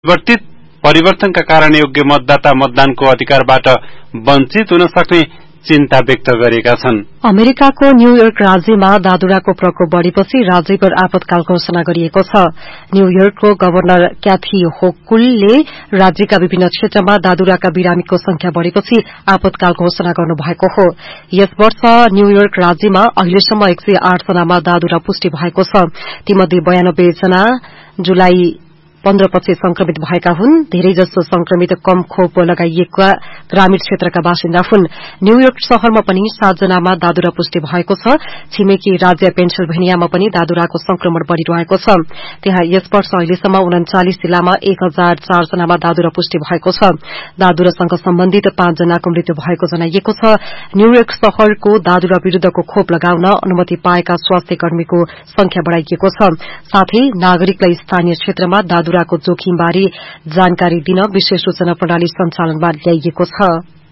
परिवर्तनका कारण योग्य मतदाता मतदानको अधिकारबाट वञ्चित हुन सक्ने चिन्ता व्यक्त गरेका छन्। अमेरिकाको न्यूयोर्क राज्यमा दादुराको प्रकोप बढ़ेपछि राज्यभर आपतकाल घोषणा गरिएको छ। न्यूयोर्कको गवर्नर क्याथी होकुलले राज्यका विभिन्न क्षेत्रमा दादुराका बिरामीको संख्या बढ़ेपछि आपतकाल घोषणा गर्नुभएको हो। यस वर्ष न्यूयोर्क राज्यमा अहिलेसम्म 108 जनामा दादुरा पुष्टि भएको छ। तीमध्ये 92 जना जुलाई 15 पछि संक्रमित भएका हुन्। धेरैजसो संक्रमित कम खोप लगाइएका ग्रामीण क्षेत्रका बासिन्दा हुन्। न्यूयोर्क शहरमा पनि 7 जनामा दादुरा पुष्टि भएको छ। छिमेकी राज्य पेन्सिल्भेनियामा पनि दादुराको संक्रमण बढ़िरहेको छ। त्यहाँ यस वर्ष अहिलेसम्म 39 जिल्लामा 1004 जनामा दादुरा पुष्टि भएको छ। दादुरासँग सम्बन्धित 5 जनाको मृत्यु भएको जनाइएको छ। न्यूयोर्क शहरको दादुरा विरूद्धको खोप लगाउन अनुमति पाएका स्वास्थ्य कर्मीको संख्या बढ़ाइएको छ। साथै नागरिकलाई स्थानीय क्षेत्रमा दादुराको जोखिमबारे जानकारी दिन विशेष सूचना प्रणाली सञ्चालनमा ल्याइएको छ।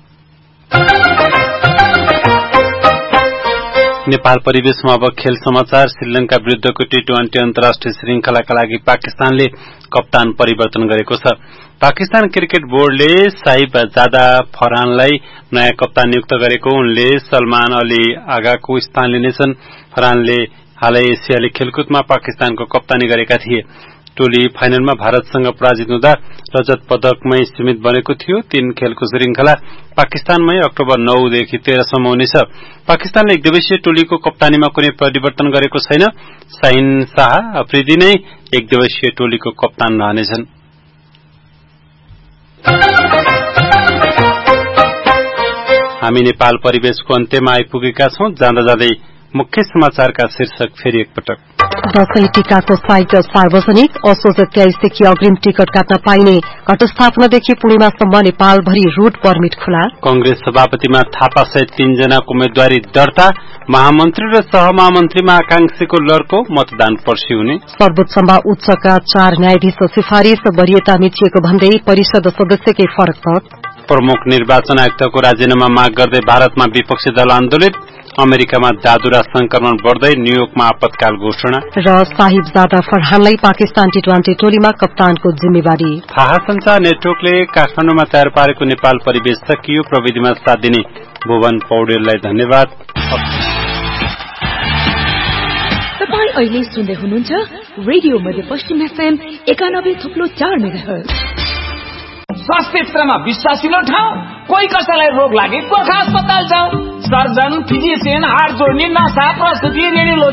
नेपाल परिवेशमा अब खेल समाचार। श्रीलंका विरूद्धको टी20 अन्तर्राष्ट्रिय श्रृंखलाका लागि पाकिस्तानले कप्तान परिवर्तन गरेको छ। पाकिस्तान क्रिकेट बोर्डले साहिबजादा फरहानलाई नयाँ कप्तान नियुक्त गरेको। उनले सलमान अली आगाको स्थान लिनेछन्। फरहानले हालै एसियाली खेलकुदमा पाकिस्तानको कप्तानी गरेका थिए। टोली फाइनलमा भारतसँग पराजित हुँदा रजत पदकमै सीमित बनेको थियो। 3 खेलको श्रृंखला पाकिस्तानमै अक्टोबर 9 देखि 13 सम्म हुनेछ। पाकिस्तानले एकदिवसीय टोलीको कप्तानीमा कुनै परिवर्तन गरेको छैन। शाहीन शाह अफ्रिदी नै एकदिवसीय टोलीको कप्तान रहनेछन्। हामी नेपाल परिवेशको अन्त्यमा आइपुगेका छौं। जाँदा जाँदै मुख्य समाचारका शीर्षक फेरि एकपटक। दशैं टीकाको साइट सार्वजनिक। असोज 23 देखि अग्रिम टिकट काट्न पाइने। घटस्थापनादेखि पूर्णिमासम्म नेपालभरि रूट पर्मिट खुला। कंग्रेस सभापतिमा थापा सहित 3 जनाको उम्मेद्वारी दर्ता। महामन्त्री र सहमहामन्त्रीमा आकांक्षीको लड्को। मतदान पर्सि हुने। सर्वोच्चमा उच्चका 4 न्यायाधीश सिफारिश। वरियता मिचिएको भन्दै परिषद सदस्यकै फरक पट। प्रमुख निर्वाचन आयुक्तको राजीनामा माग गर्दै भारतमा विपक्षी दल आन्दोलित। अमेरिकामा दादुरा संक्रमण बढ़दै। न्यूयोर्कमा आपतकाल घोषणा। र साहिबजादा फरहानलाई पाकिस्तान टी20 टोलीमा कप्तानको जिम्मेवारी। थाहा संचार नेटवर्कले काठमाडौँमा तयार पारेको नेपाल परिवेश सकियो। प्रविधिमा साथ दिने भुवन पौडेललाई धन्यवाद। तपाईं अहिले सुन्दै हुनुहुन्छ रेडियो मध्यपश्चिम एफएम 91.4 मेगाहर्ज। स्वास्थ्य क्षेत्रमा विश्वासिलो ठाउँ। कोही कसैलाई रोग लागे गोर्खा अस्पताल जाऊ। सर्जन, फिजिशियन, हाड जोड्ने, नसा, प्रस्तुति, रेडियोलोजी